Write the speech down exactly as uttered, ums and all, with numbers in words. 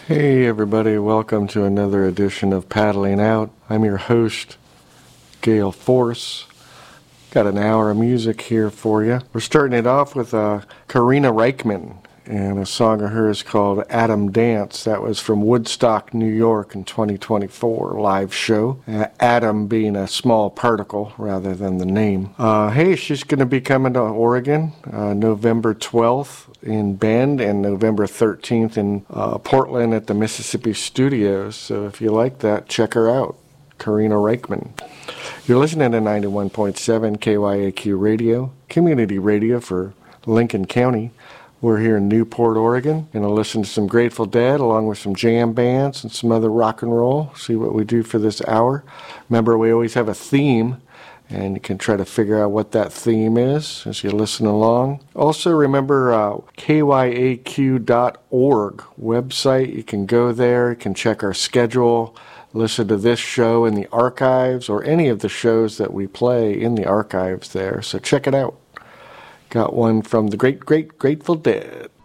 Hey everybody, welcome to another edition of Paddling Out. I'm your host, Gale Force. Got an hour of music here for you. We're starting it off with uh, Karina Rykman and a song of hers called Atom Dance. That was from Woodstock, New York in twenty twenty-four live show. Uh, atom being a small particle rather than the name. Uh, hey, she's going to be coming to Oregon uh, November twelfth in Bend and November thirteenth in uh, Portland at the Mississippi Studios. So if you like that, check her out. Karina Rykman. You're listening to ninety-one point seven K Y A Q Radio, community radio for Lincoln County. We're here in Newport, Oregon. Going to listen to some Grateful Dead along with some jam bands and some other rock and roll. See what we do for this hour. Remember, we always have a theme, and you can try to figure out what that theme is as you listen along. Also, remember uh, K Y A Q dot org website. You can go there. You can check our schedule, listen to this show in the archives, or any of the shows that we play in the archives there. So check it out. Got one from the great, great Grateful Dead.